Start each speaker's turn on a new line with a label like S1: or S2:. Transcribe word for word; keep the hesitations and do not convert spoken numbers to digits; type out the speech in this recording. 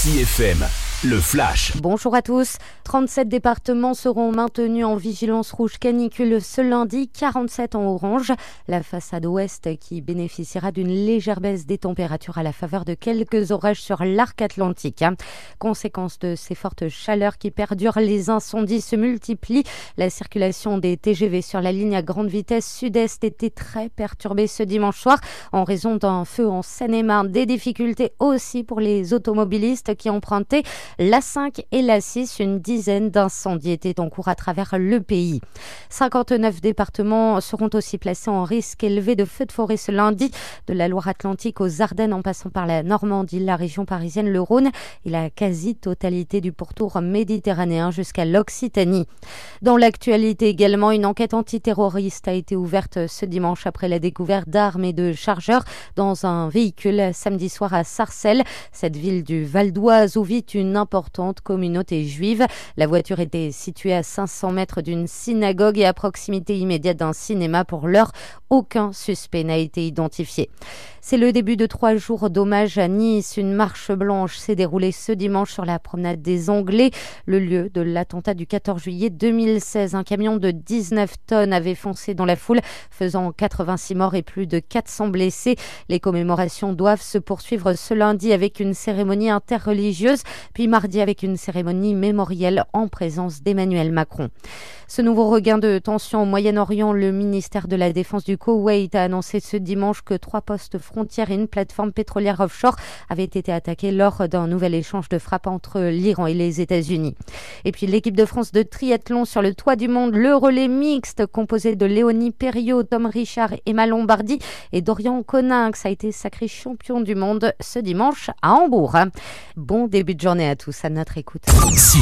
S1: Ici F M, le flash.
S2: Bonjour à tous. trente-sept départements seront maintenus en vigilance rouge canicule ce lundi, quarante-sept en orange. La façade ouest qui bénéficiera d'une légère baisse des températures à la faveur de quelques orages sur l'arc atlantique. Conséquence de ces fortes chaleurs qui perdurent, les incendies se multiplient. La circulation des T G V sur la ligne à grande vitesse sud-est était très perturbée ce dimanche soir en raison d'un feu en Seine-et-Marne. Des difficultés aussi pour les automobilistes qui empruntaient l'A cinq et l'A six. Une dizaine d'incendies étaient en cours à travers le pays. cinquante-neuf départements seront aussi placés en risque élevé de feux de forêt ce lundi, de la Loire-Atlantique aux Ardennes en passant par la Normandie, la région parisienne, le Rhône et la quasi-totalité du pourtour méditerranéen jusqu'à l'Occitanie. Dans l'actualité également, une enquête antiterroriste a été ouverte ce dimanche après la découverte d'armes et de chargeurs dans un véhicule samedi soir à Sarcelles, cette ville du Val d'Oise où vit une importante communauté juive. La voiture était située à cinq cents mètres d'une synagogue et à proximité immédiate d'un cinéma. Pour l'heure, aucun suspect n'a été identifié. C'est le début de trois jours d'hommage à Nice. Une marche blanche s'est déroulée ce dimanche sur la promenade des Anglais, le lieu de l'attentat du quatorze juillet deux mille seize. Un camion de dix-neuf tonnes avait foncé dans la foule, faisant quatre-vingt-six morts et plus de quatre cents blessés. Les commémorations doivent se poursuivre ce lundi avec une cérémonie interreligieuse, puis mardi avec une cérémonie mémorielle en présence d'Emmanuel Macron. Ce nouveau regain de tension au Moyen-Orient, le ministère de la Défense du Koweït a annoncé ce dimanche que trois postes frontières et une plateforme pétrolière offshore avaient été attaqués lors d'un nouvel échange de frappes entre l'Iran et les États-Unis. Et puis l'équipe de France de triathlon sur le toit du monde, le relais mixte composé de Léonie Perriot, Tom Richard, Emma Lombardi et Dorian Coninx a été sacré champion du monde ce dimanche à Hambourg. Bon début de journée à tous, à notre écoute.